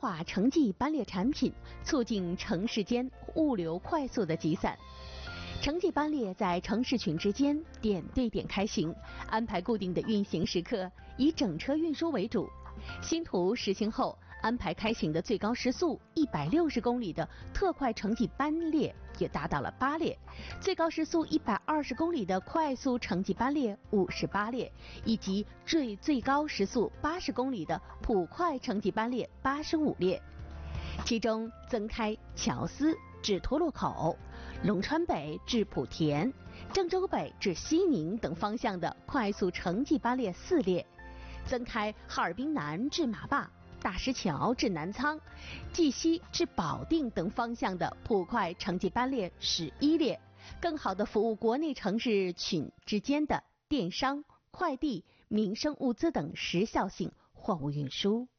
化城际班列产品，促进城市间物流快速的集散。城际班列在城市群之间点对点开行，安排固定的运行时刻，以整车运输为主。新图实行后，安排开行的最高时速160公里的特快城际班列也达到了8列，最高时速120公里的快速城际班列58列，以及最高时速80公里的普快城际班列85列。其中增开乔司至脱落口、龙川北至莆田、郑州北至西宁等方向的快速城际班列4列，增开哈尔滨南至马坝、大石桥至南仓、绩溪至保定等方向的普快城际班列11列，更好地服务国内城市群之间的电商、快递、民生物资等时效性货物运输。